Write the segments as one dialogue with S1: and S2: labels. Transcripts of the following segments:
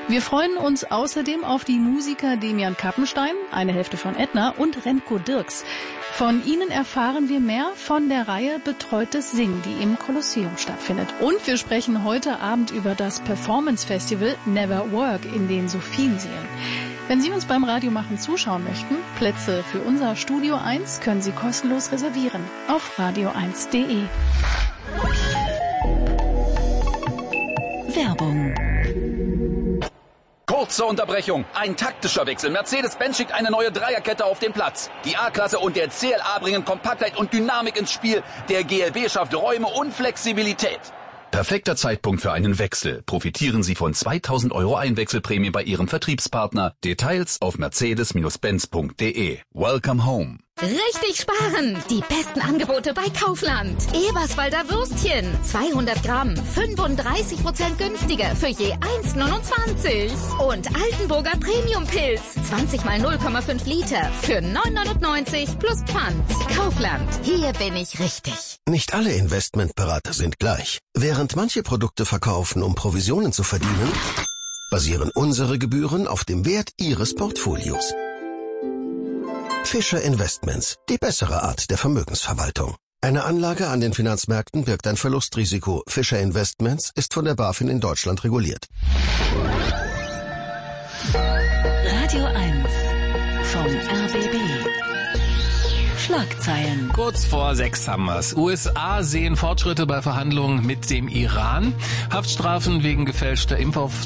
S1: Wir freuen uns außerdem auf die Musiker Demian Kappenstein, eine Hälfte von Edna, und Remco Dirks. Von ihnen erfahren wir mehr von der Reihe Betreutes Singen, die im Kolosseum stattfindet. Und wir sprechen heute Abend über das Performance-Festival Never Work in den Sophiensälen. Wenn Sie uns beim Radiomachen zuschauen möchten, Plätze für unser Studio 1 können Sie kostenlos reservieren auf radio1.de. Werbung.
S2: Kurze Unterbrechung. Ein taktischer Wechsel. Mercedes-Benz schickt eine neue Dreierkette auf den Platz. Die A-Klasse und der CLA bringen Kompaktheit und Dynamik ins Spiel. Der GLB schafft Räume und Flexibilität.
S3: Perfekter Zeitpunkt für einen Wechsel. Profitieren Sie von 2.000 € Einwechselprämie bei Ihrem Vertriebspartner. Details auf mercedes-benz.de. Welcome home.
S4: Richtig sparen! Die besten Angebote bei Kaufland. Eberswalder Würstchen. 200 Gramm. 35% günstiger für je 1,29. Und Altenburger Premium-Pilz. 20 mal 0,5 Liter für 9,99 plus Pfand. Kaufland. Hier bin ich richtig.
S5: Nicht alle Investmentberater sind gleich. Während manche Produkte verkaufen, um Provisionen zu verdienen, basieren unsere Gebühren auf dem Wert Ihres Portfolios. Fischer Investments, die bessere Art der Vermögensverwaltung. Eine Anlage an den Finanzmärkten birgt ein Verlustrisiko. Fischer Investments ist von der BaFin in Deutschland reguliert.
S1: Radio 1 vom RBB. Schlagzeilen.
S6: Kurz vor 6 haben wir's. USA sehen Fortschritte bei Verhandlungen mit dem Iran. Haftstrafen wegen gefälschter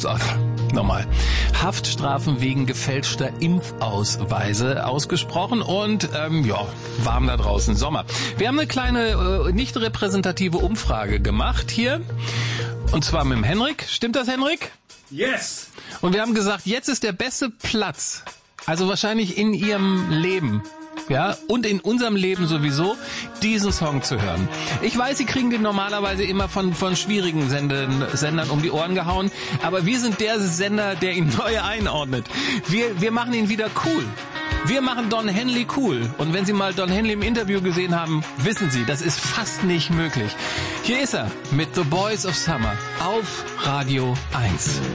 S6: Haftstrafen wegen gefälschter Impfausweise ausgesprochen und warm da draußen, Sommer. Wir haben eine kleine, nicht repräsentative Umfrage gemacht hier. Und zwar mit dem Henrik. Stimmt das, Henrik?
S7: Yes!
S6: Und wir haben gesagt, jetzt ist der beste Platz, also wahrscheinlich in Ihrem Leben, ja, und in unserem Leben sowieso, diesen Song zu hören. Ich weiß, Sie kriegen den normalerweise immer von schwierigen Sendern um die Ohren gehauen, aber wir sind der Sender, der ihn neu einordnet. Wir machen ihn wieder cool. Wir machen Don Henley cool. Und wenn Sie mal Don Henley im Interview gesehen haben, wissen Sie, das ist fast nicht möglich. Hier ist er mit The Boys of Summer auf Radio 1.